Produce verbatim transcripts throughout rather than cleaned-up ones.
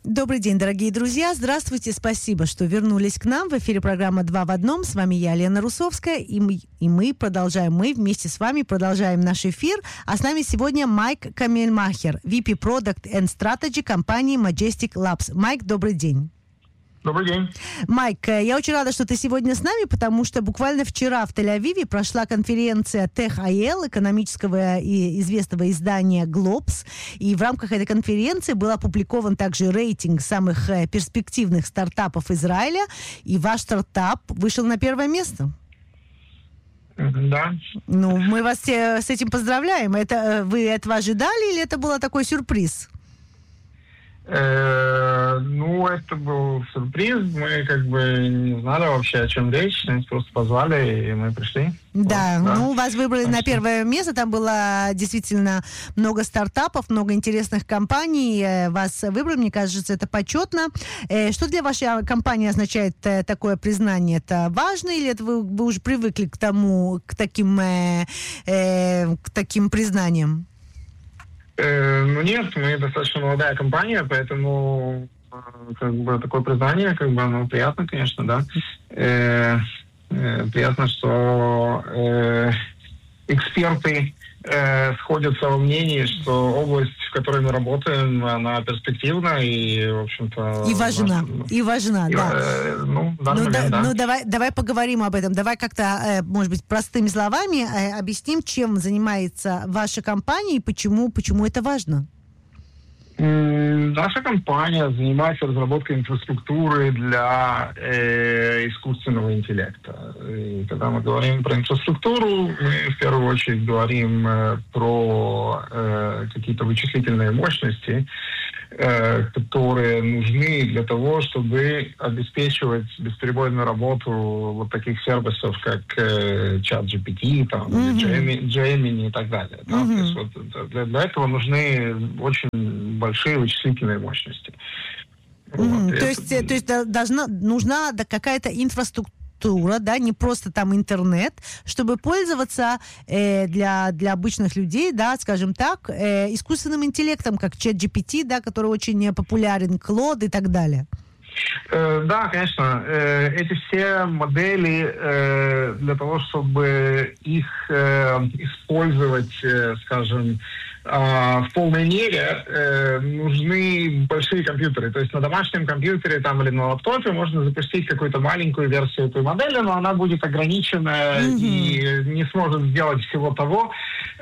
Добрый день, дорогие друзья. Здравствуйте, спасибо, что вернулись к нам. В эфире программа «Два в одном». С вами я, Лена Русовская, и мы, и мы продолжаем, мы вместе с вами продолжаем наш эфир. А с нами сегодня Майк Камельмахер, ви пи Product and Strategy компании Majestic Labs. Майк, добрый день. Добрый день. Майк, я очень рада, что ты сегодня с нами, потому что буквально вчера в Тель-Авиве прошла конференция TechIL, экономического и известного издания Globes, и в рамках этой конференции был опубликован также рейтинг самых перспективных стартапов Израиля, и ваш стартап вышел на первое место. Да. Ну, мы вас с этим поздравляем. Это, вы этого ожидали или это был такой сюрприз? Э, ну, это был сюрприз. Мы как бы не знали вообще, о чем речь. Нас просто позвали, и мы пришли. Да, вот, да. Ну, вас выбрали Конечно. на первое место. Там было действительно много стартапов, много интересных компаний. Вас выбрали, мне кажется, это почетно. Что для вашей компании означает такое признание? Это важно или это вы, вы уже привыкли к тому, к таким, э, э, к таким признаниям? Ну нет, мы достаточно молодая компания, поэтому как бы такое признание, как бы оно приятно, конечно, да. Э, э, приятно, что э, эксперты э, сходятся во мнении, что область, в которой мы работаем, она перспективна и, в общем-то... И важна, наша, и важна, и, да. Э, ну, в данный ну, момент, да, да. ну давай, давай поговорим об этом. Давай как-то, э, может быть, простыми словами э, объясним, чем занимается ваша компания и почему, почему это важно. Наша компания занимается разработкой инфраструктуры для э, искусственного интеллекта. И когда мы говорим про инфраструктуру, мы в первую очередь говорим э, про э, какие-то вычислительные мощности, э, которые нужны для того, чтобы обеспечивать бесперебойную работу вот таких сервисов, как э, ChatGPT, там, mm-hmm. Gemini и так далее. Да? Mm-hmm. То есть вот для, для этого нужны очень большие вычислительные мощности. Mm-hmm. Вот. То, есть, это... то есть должна, нужна какая-то инфраструктура, да, не просто там интернет, чтобы пользоваться э, для, для обычных людей, да, скажем так, э, искусственным интеллектом, как ChatGPT, да, который очень популярен, Claude и так далее. Э, да, конечно. Э, эти все модели э, для того, чтобы их э, использовать, э, скажем, в полной мере э, нужны большие компьютеры. То есть на домашнем компьютере там, или на лаптопе можно запустить какую-то маленькую версию этой модели, но она будет ограничена mm-hmm. и не сможет сделать всего того,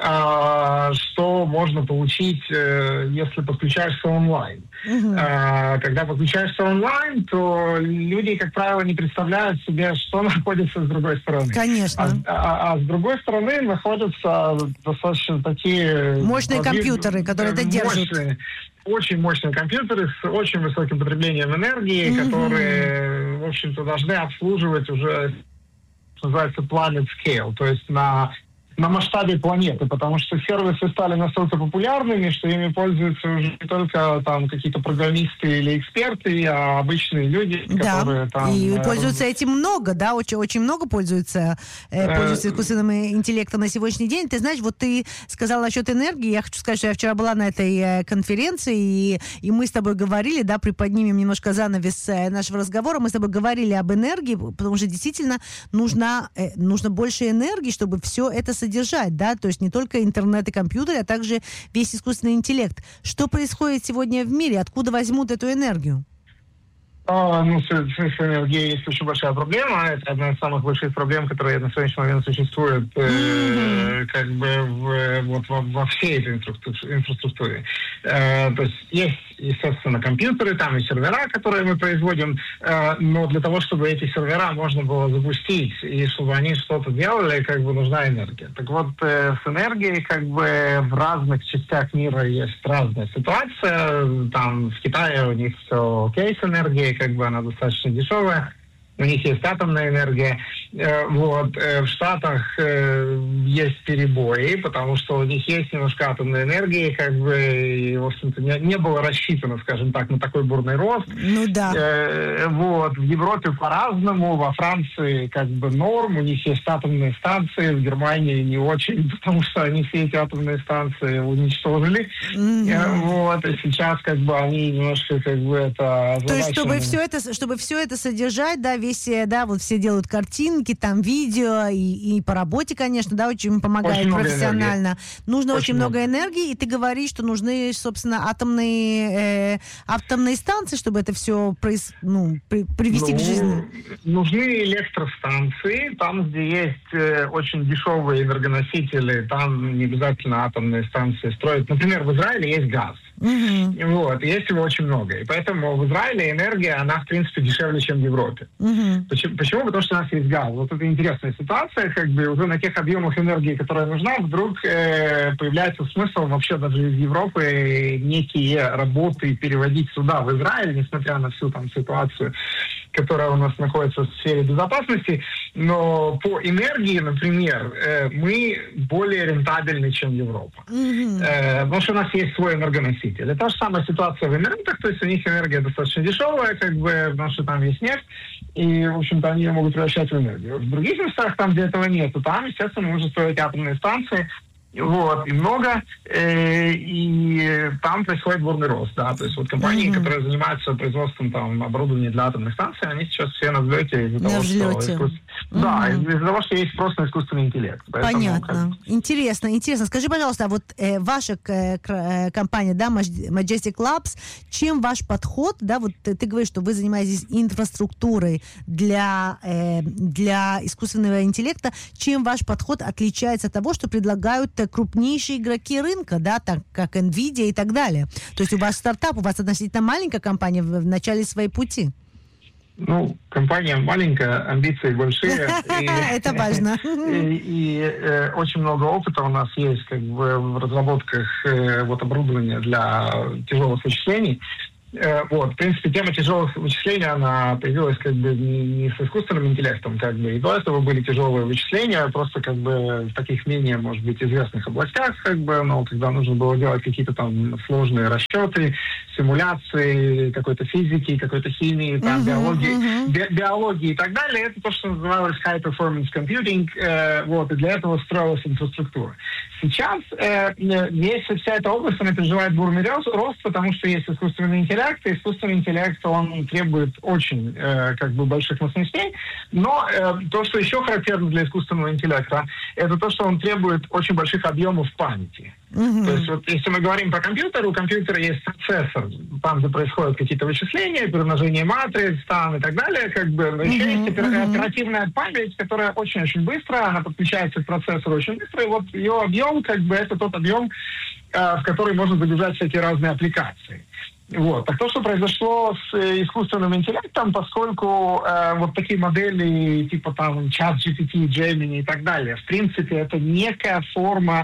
э, что можно получить, э, если подключаешься онлайн. Mm-hmm. Э, когда подключаешься онлайн, то люди, как правило, не представляют себе, что находится с другой стороны. Конечно. А, а, а с другой стороны находятся достаточно такие... Мощные компьютеры, которые это держат. Мощные, очень мощные компьютеры с очень высоким потреблением энергии, mm-hmm. которые, в общем-то, должны обслуживать уже, что называется, planet scale, то есть на, на масштабе планеты, потому что сервисы стали настолько популярными, что ими пользуются уже не только там какие-то программисты или эксперты, а обычные люди, да. которые там... и э, пользуются этим много, да, очень, очень много пользуются, э, пользуются искусственным интеллектом на сегодняшний день. Ты знаешь, вот ты сказала насчет энергии, я хочу сказать, что я вчера была на этой э, конференции, и, и мы с тобой говорили, да, приподнимем немножко занавес э, нашего разговора, мы с тобой говорили об энергии, потому что действительно нужна, э, нужно больше энергии, чтобы все это содержать, да, то есть не только интернет и компьютеры, а также весь искусственный интеллект. Что происходит сегодня в мире? Откуда возьмут эту энергию? А, ну, с, с энергией есть очень большая проблема. Это одна из самых больших проблем, которые на сегодняшний момент существуют э, mm-hmm. как бы в, вот, во, во всей этой инфраструктуре. Э, то есть есть, естественно, компьютеры, там и сервера, которые мы производим, э, но для того, чтобы эти сервера можно было запустить и чтобы они что-то делали, как бы нужна энергия. Так вот, э, с энергией как бы в разных частях мира есть разная ситуация. Там в Китае у них все окей с энергией, как бы она достаточно дешевая. у них есть атомная энергия. Вот. В Штатах есть перебои, потому что у них есть немножко атомной энергии, как бы, и, в общем-то, не, не было рассчитано, скажем так, на такой бурный рост. Ну да. Вот. В Европе по-разному, во Франции как бы норм, у них есть атомные станции, в Германии не очень, потому что они все эти атомные станции уничтожили. Mm-hmm. Вот. И сейчас как бы они немножко как бы это... То есть, чтобы все это, чтобы все это содержать, да, весь, да, вот все делают картинки, там видео, и, и по работе, конечно, да, очень помогает очень профессионально. Нужно очень, очень много энергии, и ты говоришь, что нужны, собственно, атомные, э, атомные станции, чтобы это все произ, ну, при, привести ну, к жизни. Нужны электростанции, там, где есть э, очень дешевые энергоносители, там не обязательно атомные станции строят. Например, в Израиле есть газ. Uh-huh. Вот, есть его очень много. И поэтому в Израиле энергия, она, в принципе, дешевле, чем в Европе. Uh-huh. Почему? Почему? Потому что у нас есть газ. Вот это интересная ситуация, как бы уже на тех объемах энергии, которая нужна, вдруг э, появляется смысл вообще даже из Европы некие работы переводить сюда, в Израиль, несмотря на всю там ситуацию, которая у нас находится в сфере безопасности. Но по энергии, например, э, мы более рентабельны, чем Европа. Uh-huh. Э, потому что у нас есть свой энергоноситель. Это та же самая ситуация в Эмиратах, то есть у них энергия достаточно дешевая, как бы, потому что там есть нефть, и, в общем-то, они ее могут превращать в энергию. В других местах, там, где этого нет, там, естественно, нужно строить атомные станции, вот, и много, э, и там происходит бурный рост, да, то есть вот компании, mm-hmm. которые занимаются производством там оборудования для атомных станций, они сейчас все на взлете из-за на того, взлете. что... Искус... Mm-hmm. Да, из-за того, что есть просто искусственный интеллект. Поэтому, понятно. Как... Интересно, интересно. Скажи, пожалуйста, вот э, ваша э, компания, да, Majestic Labs, чем ваш подход, да, вот ты, ты говоришь, что вы занимаетесь инфраструктурой для, э, для искусственного интеллекта, чем ваш подход отличается от того, что предлагают крупнейшие игроки рынка, да, так как Nvidia и так далее. То есть у вас стартап, у вас относительно маленькая компания в, в начале своей пути. Ну, компания маленькая, амбиции большие. Это важно. И очень много опыта у нас есть как бы в разработках вот оборудования для тяжелых вычислений. Вот, в принципе, тема тяжелых вычислений, она появилась как бы не, не с искусственным интеллектом, как бы, и до этого были тяжелые вычисления, просто как бы в таких менее, может быть, известных областях, как бы, но когда нужно было делать какие-то там сложные расчеты, симуляции какой-то физики, какой-то химии, там, uh-huh, биологии, uh-huh. Би- биологии и так далее, это то, что называлось high performance computing, э, вот, и для этого строилась инфраструктура. Сейчас э, весь, вся эта область, она переживает бурный рост, потому что есть искусственный интеллект, и искусственный интеллект, он требует очень э, как бы больших мощностей, но э, то, что еще характерно для искусственного интеллекта, это то, что он требует очень больших объемов памяти. Mm-hmm. То есть вот если мы говорим про компьютер, у компьютера есть процессор, там, где происходят какие-то вычисления, перемножение матриц, там и так далее, как бы, но еще mm-hmm. есть опер- оперативная память, которая очень-очень быстро, она подключается к процессору очень быстро, и вот ее объем, как бы, это тот объем, э, в который можно загружать всякие разные аппликации. Вот. Так то, что произошло с э, искусственным интеллектом, поскольку э, вот такие модели типа там ChatGPT, Gemini и так далее, в принципе, это некая форма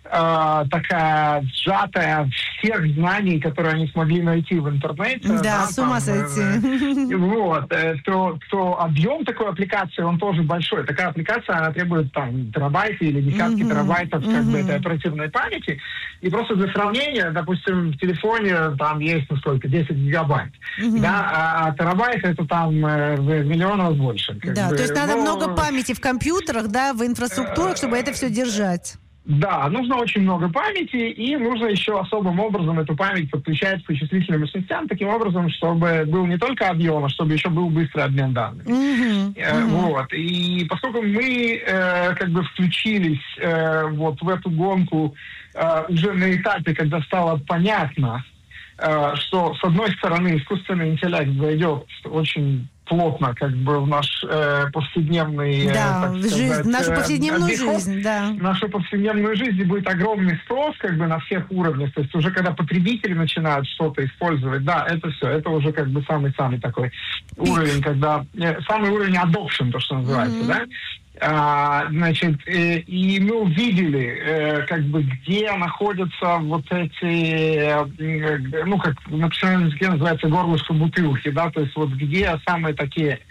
э, такая сжатая всех знаний, которые они смогли найти в интернете. Да, да с ума сойти. Э, вот. Э, то, то объем такой аппликации, он тоже большой. Такая аппликация, она требует там терабайты или десятки mm-hmm. терабайтов как mm-hmm. бы этой оперативной памяти. И просто для сравнения, допустим, в телефоне там есть ну сколько, десять гигабайт. Mm-hmm. Да, а терабайт это там э, в миллион раз больше. Да, бы. То есть надо Но... много памяти в компьютерах, да, в инфраструктурах, чтобы это все держать. Да, нужно очень много памяти, и нужно еще особым образом эту память подключать к вычислительным мощностям, таким образом, чтобы был не только объем, а чтобы еще был быстрый обмен данными. Mm-hmm. Э, mm-hmm. Вот. И поскольку мы э, как бы включились э, вот в эту гонку э, уже на этапе, когда стало понятно, э, что с одной стороны искусственный интеллект зайдет очень плотно как бы в наш э, повседневный... Да, э, так сказать, жизнь, нашу повседневную обиход, жизнь, да. Нашу повседневную жизнь, будет огромный спрос как бы на всех уровнях. То есть уже когда потребители начинают что-то использовать, да, это все, это уже как бы самый-самый такой уровень, когда... Э, самый уровень adoption, то, что называется, mm-hmm. да? А, значит, и, и мы увидели, э, как бы, где находятся вот эти, э, ну, как на профессиональном языке называется горлышко бутылки, да, то есть вот где самые такие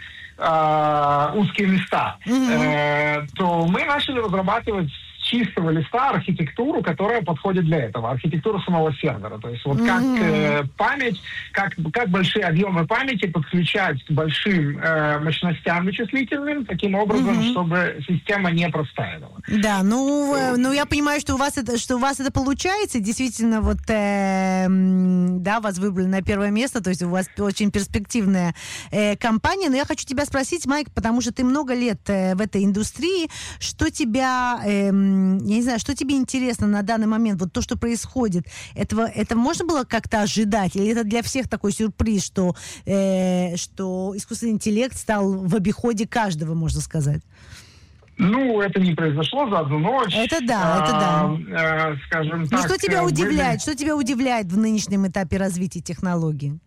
э, узкие места, mm-hmm. э, то мы начали разрабатывать с чистого листа архитектуру, которая подходит для этого. Архитектуру самого сервера. То есть вот mm-hmm. как э, память, как, как большие объемы памяти подключать к большим э, мощностям вычислительным, таким образом, mm-hmm. чтобы система не простаивала. Да, ну, э, ну я понимаю, что у вас это, что у вас это получается. Действительно, вот э, да, вас выбрали на первое место, то есть у вас очень перспективная э, компания. Но я хочу тебя спросить, Майк, потому что ты много лет э, в этой индустрии, что тебя э, я не знаю, что тебе интересно на данный момент, вот то, что происходит, этого, это можно было как-то ожидать? Или это для всех такой сюрприз, что, э, что искусственный интеллект стал в обиходе каждого, можно сказать? Ну, это не произошло за одну ночь. Это да, это да. А, э, скажем ну, так. Что тебя удивляет? Что тебя удивляет в нынешнем этапе развития технологий?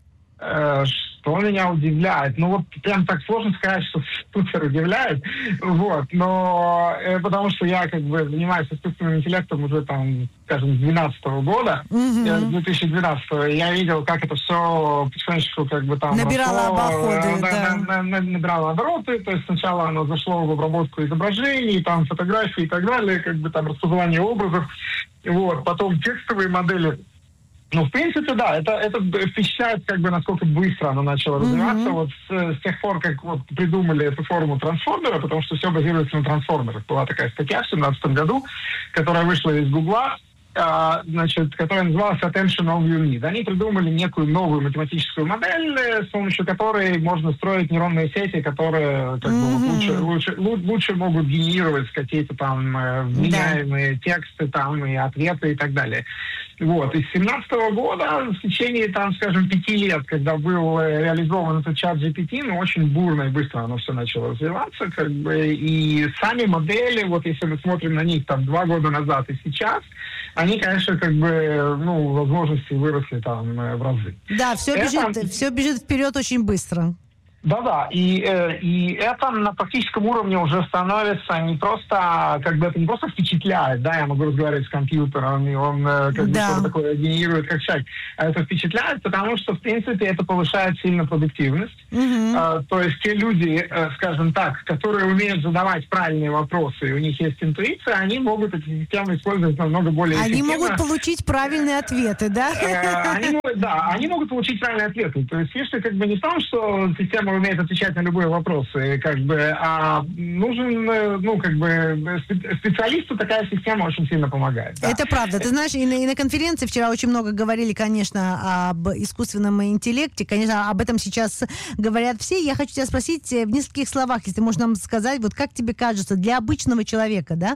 Что меня удивляет? Ну вот прям так сложно сказать, что супер удивляет. Вот. Но э, потому что я как бы занимаюсь искусственным интеллектом уже там, скажем, с две тысячи двенадцатого года, mm-hmm. с две тысячи двенадцатого. Я видел, как это все потихонечку как бы там набирало росло, обороты, э, да. на, на, набирало обороты. То есть сначала оно зашло в обработку изображений, там фотографий и так далее, как бы там распознавание образов. Вот. Потом текстовые модели. Ну, в принципе, да, это, это впечатляет, как бы, насколько быстро оно начало mm-hmm. развиваться. Вот с, с тех пор, как вот придумали эту форму трансформера, потому что все базируется на трансформерах. Была такая статья в две тысячи семнадцатом году, которая вышла из Гугла, а, значит, которая называлась Attention All You Need. Они придумали некую новую математическую модель, с помощью которой можно строить нейронные сети, которые как mm-hmm. бы, лучше, лучше, лучше могут генерировать какие-то там вменяемые yeah. тексты там, и ответы и так далее. Вот. И с две тысячи семнадцатого года, в течение, там, скажем, пяти лет, когда был реализован этот чат джи пи ти, ну, очень бурно и быстро оно все начало развиваться, как бы, и сами модели, вот если мы смотрим на них там два года назад и сейчас, они, конечно, как бы, ну, возможности выросли там в разы. Да, все бежит, это... все бежит вперед очень быстро. Да-да, и, э, и это на практическом уровне уже становится не просто, как бы это не просто впечатляет, да, я могу разговаривать с компьютером, и он э, как да. бы что-то такое генерирует, как человек, а это впечатляет, потому что, в принципе, это повышает сильно продуктивность. Mm-hmm. Э, то есть те люди, э, скажем так, которые умеют задавать правильные вопросы, и у них есть интуиция, они могут эти системы использовать намного более они эффективно. Они могут получить правильные ответы, да? Э, они могут, да, они могут получить правильные ответы. То есть фишка как бы не в том, что система умеет отвечать на любые вопросы, как бы, а нужен, ну, как бы, специалисту такая система очень сильно помогает. Да. Это правда. Ты знаешь, и на, и на конференции вчера очень много говорили, конечно, об искусственном интеллекте. Конечно, об этом сейчас говорят все. Я хочу тебя спросить в нескольких словах, если можно нам сказать, вот как тебе кажется, для обычного человека, да,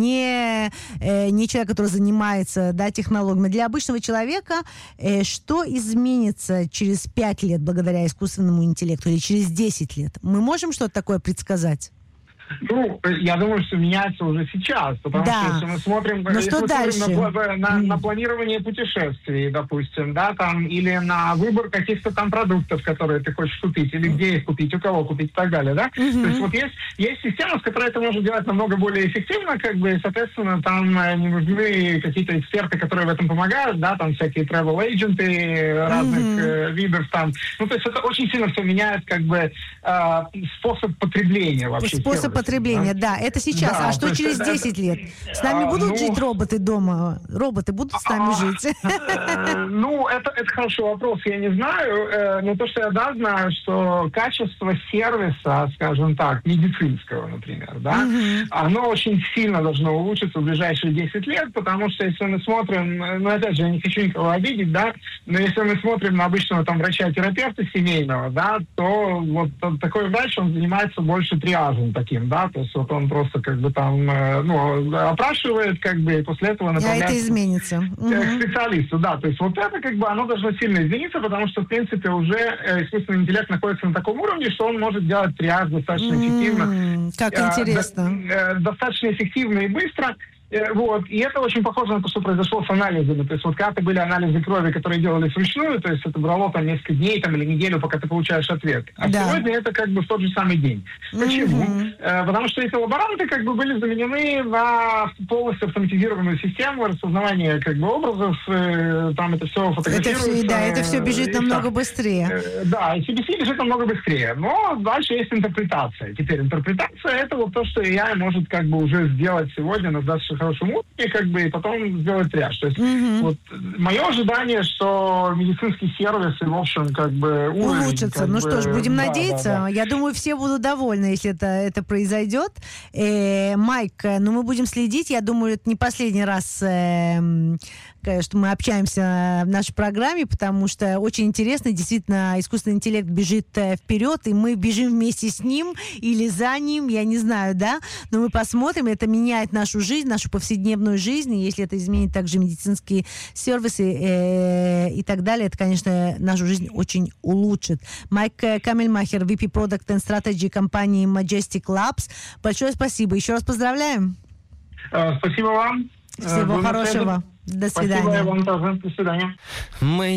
не, э, не человека, который занимается, да, технологиями, для обычного человека, э, что изменится через пять лет благодаря искусственному интеллекту или через десять лет? Мы можем что-то такое предсказать? Ну, я думаю, что меняется уже сейчас, потому да. что если мы смотрим, Но если что мы дальше? смотрим на, на, на планирование путешествий, допустим, да, там, или на выбор каких-то там продуктов, которые ты хочешь купить, или где их купить, у кого купить и так далее, да? Mm-hmm. То есть вот есть, есть система, с которой это можно делать намного более эффективно, как бы, и, соответственно, там не нужны какие-то эксперты, которые в этом помогают, да, там всякие travel agents разных mm-hmm. э, видов там. Ну, то есть это очень сильно все меняет, как бы, э, способ потребления вообще. Способ потребления, да, это сейчас. Да, а что через это, десять лет? С нами а, будут ну, жить роботы дома? Роботы будут с нами а, жить? Ну, это, это хороший вопрос, я не знаю. Но то, что я да знаю, что качество сервиса, скажем так, медицинского, например, да, угу. оно очень сильно должно улучшиться в ближайшие десять лет, потому что если мы смотрим, ну, опять же, я не хочу никого обидеть, да, но если мы смотрим на обычного там врача-терапевта семейного, да, то вот такой врач, он занимается больше триажем таким, да, то есть вот он просто как бы там, ну, опрашивает, как бы, и после этого направляет... А это изменится. К специалисту, да, то есть вот это как бы, оно должно сильно измениться, потому что, в принципе, уже искусственный интеллект находится на таком уровне, что он может делать триаж достаточно эффективно. Как интересно. Достаточно эффективно и быстро. Вот, и это очень похоже на то, что произошло с анализами. То есть вот когда-то были анализы крови, которые делались вручную, то есть это брало там несколько дней там, или неделю, пока ты получаешь ответ. А да. сегодня это как бы в тот же самый день. Почему? Mm-hmm. Потому что эти лаборанты как бы были заменены на полностью автоматизированную систему распознавания как бы образов, там это все фотографируется. Это все, да, это все бежит намного быстрее. Да, и си би си бежит намного быстрее. Но дальше есть интерпретация. Теперь интерпретация — это вот то, что эй ай может как бы уже сделать сегодня, назад хорошем уровне, как бы, и потом сделать тряж. То есть, mm-hmm. вот, мое ожидание, что медицинские сервисы, в общем, как бы улучшатся. Ну бы, что ж, будем да, надеяться. Да, да. Я думаю, все будут довольны, если это, это произойдет. Э, Майк, ну мы будем следить. Я думаю, это не последний раз, э, что мы общаемся в нашей программе, потому что очень интересно. Действительно, искусственный интеллект бежит вперед, и мы бежим вместе с ним или за ним, я не знаю, да, но мы посмотрим. Это меняет нашу жизнь, нашу повседневную жизнь, и если это изменит также медицинские сервисы э, и так далее, это, конечно, нашу жизнь очень улучшит. Майк Камельмахер, ви пи Product and Strategy компании Majestic Labs. Большое спасибо. Еще раз поздравляем. Спасибо вам. Всего хорошего. До свидания. Спасибо вам тоже. До свидания. Мы